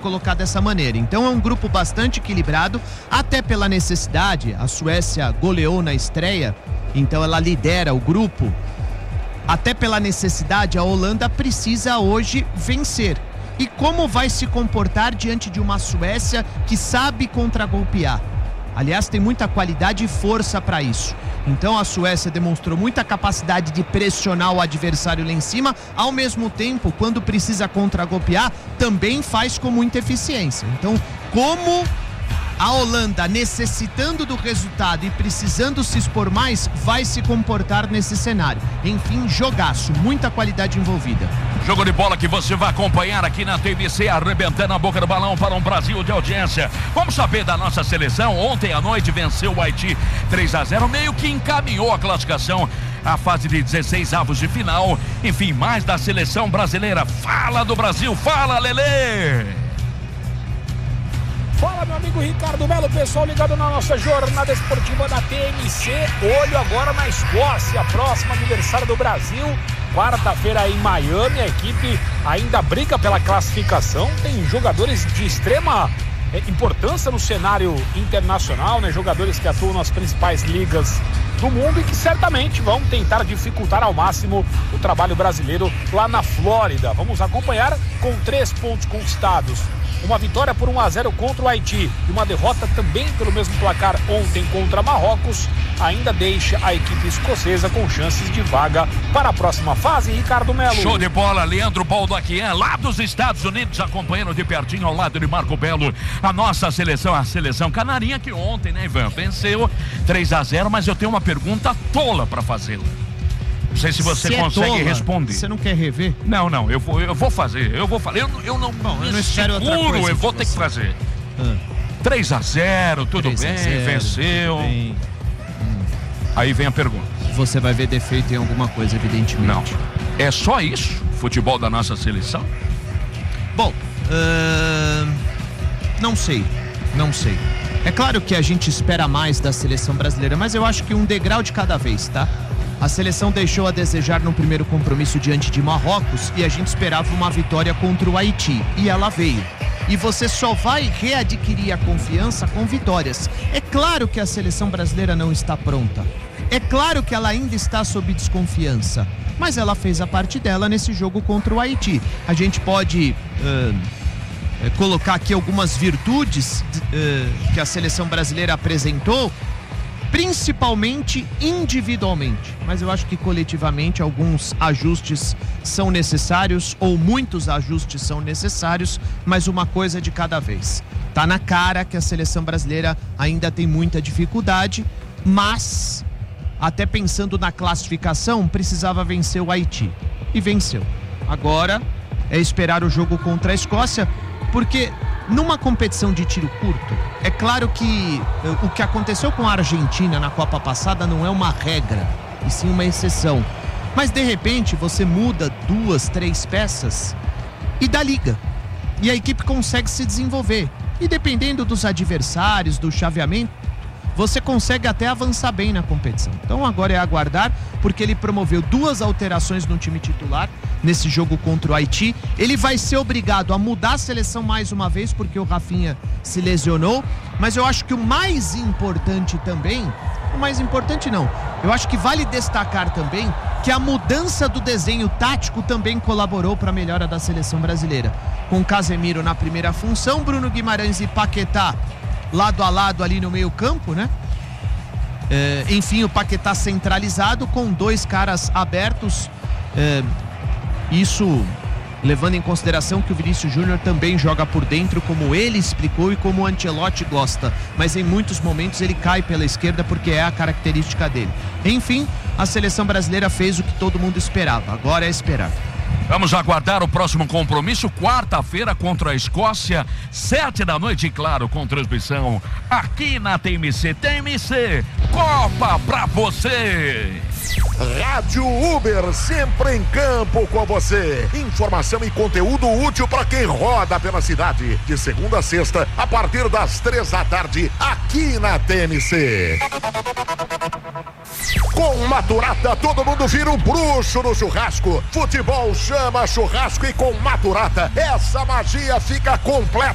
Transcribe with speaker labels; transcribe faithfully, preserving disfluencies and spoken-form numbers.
Speaker 1: colocar dessa maneira. Então é um grupo bastante equilibrado, até pela necessidade. A Suécia goleou na estreia, então ela lidera o grupo. Até pela necessidade, a Holanda precisa hoje vencer. E como vai se comportar diante de uma Suécia que sabe contragolpear? Aliás, tem muita qualidade e força para isso. Então a Suécia demonstrou muita capacidade de pressionar o adversário lá em cima, ao mesmo tempo, quando precisa contragolpear, também faz com muita eficiência. Então, como a Holanda, necessitando do resultado e precisando se expor mais, vai se comportar nesse cenário? Enfim, jogaço, muita qualidade envolvida.
Speaker 2: Jogo de bola que você vai acompanhar aqui na T V C, arrebentando a boca do balão para um Brasil de audiência. Vamos saber da nossa seleção. Ontem à noite venceu o Haiti três a zero, meio que encaminhou a classificação à fase de dezesseis avos de final. Enfim, mais da seleção brasileira. Fala do Brasil, fala, Lelê!
Speaker 3: Fala, meu amigo Ricardo Melo, pessoal ligado na nossa jornada esportiva da T M C. Olho agora na Escócia, próximo aniversário do Brasil. Quarta-feira em Miami, a equipe ainda briga pela classificação. Tem jogadores de extrema é, importância no cenário internacional, né? Jogadores que atuam nas principais ligas do mundo e que certamente vão tentar dificultar ao máximo o trabalho brasileiro lá na Flórida. Vamos acompanhar com três pontos conquistados. Uma vitória por um a zero contra o Haiti e uma derrota também pelo mesmo placar ontem contra Marrocos, ainda deixa a equipe escocesa com chances de vaga para a próxima fase. Ricardo Melo.
Speaker 2: Show de bola, Leandro Baldaquian, lá dos Estados Unidos, acompanhando de pertinho ao lado de Marco Belo a nossa seleção, a seleção canarinha, que ontem, né, Ivan, venceu três a zero, mas eu tenho uma pergunta tola para fazê-la. Não sei se você se consegue é responder.
Speaker 1: Você não quer rever?
Speaker 2: Não, não, eu vou, eu vou fazer, eu vou fazer. Eu, eu não,
Speaker 1: Bom, eu não espero outra coisa.
Speaker 2: Eu vou ter que fazer. Ah. três a zero, tudo bem, venceu. Bem. Hum. Aí vem a pergunta.
Speaker 1: Você vai ver defeito em alguma coisa, evidentemente.
Speaker 2: Não. É só isso? Futebol da nossa seleção?
Speaker 1: Bom, uh... não sei, não sei. É claro que a gente espera mais da seleção brasileira, mas eu acho que um degrau de cada vez, tá? A seleção deixou a desejar no primeiro compromisso diante de Marrocos e a gente esperava uma vitória contra o Haiti. E ela veio. E você só vai readquirir a confiança com vitórias. É claro que a seleção brasileira não está pronta. É claro que ela ainda está sob desconfiança. Mas ela fez a parte dela nesse jogo contra o Haiti. A gente pode uh, colocar aqui algumas virtudes uh, que a seleção brasileira apresentou, principalmente individualmente, mas eu acho que coletivamente alguns ajustes são necessários, ou muitos ajustes são necessários, mas uma coisa de cada vez. Tá na cara que a seleção brasileira ainda tem muita dificuldade, mas até pensando na classificação, precisava vencer o Haiti e venceu. Agora é esperar o jogo contra a Escócia, porque numa competição de tiro curto, é claro que uh, o que aconteceu com a Argentina na Copa passada não é uma regra, e sim uma exceção. Mas de repente você muda duas, três peças e dá liga. E a equipe consegue se desenvolver. E dependendo dos adversários, do chaveamento, você consegue até avançar bem na competição. Então agora é aguardar, porque ele promoveu duas alterações no time titular nesse jogo contra o Haiti. Ele vai ser obrigado a mudar a seleção mais uma vez, porque o Rafinha se lesionou. Mas eu acho que o mais importante também, o mais importante não, eu acho que vale destacar também que a mudança do desenho tático também colaborou para a melhora da seleção brasileira. Com Casemiro na primeira função, Bruno Guimarães e Paquetá lado a lado ali no meio campo, né? É, enfim, o Paquetá centralizado com dois caras abertos. É, isso levando em consideração que o Vinícius Júnior também joga por dentro, como ele explicou e como o Ancelotti gosta. Mas em muitos momentos ele cai pela esquerda porque é a característica dele. Enfim, a seleção brasileira fez o que todo mundo esperava. Agora é esperar.
Speaker 2: Vamos aguardar o próximo compromisso, quarta-feira contra a Escócia, sete da noite, claro, com transmissão aqui na T M C. T M C, Copa pra você!
Speaker 4: Rádio Uber, sempre em campo com você. Informação e conteúdo útil para quem roda pela cidade. De segunda a sexta, a partir das três da tarde, aqui na T M C. Com Maturata, todo mundo vira um bruxo no churrasco. Futebol chama churrasco e com Maturata, essa magia fica completa.